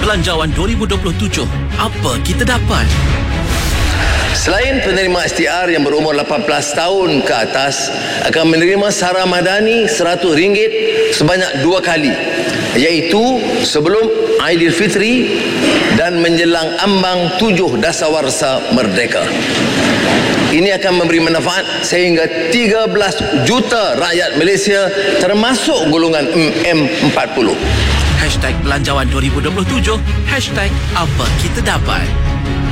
Belanjawan 2027, apa kita dapat? Selain penerima STR yang berumur 18 tahun ke atas akan menerima sara madani RM100 sebanyak 2 kali, iaitu sebelum Aidilfitri dan menjelang ambang 7 Dasawarsa Merdeka. Ini akan memberi manfaat sehingga 13 juta rakyat Malaysia termasuk golongan M40. Belanjawan 2027, apa kita dapat?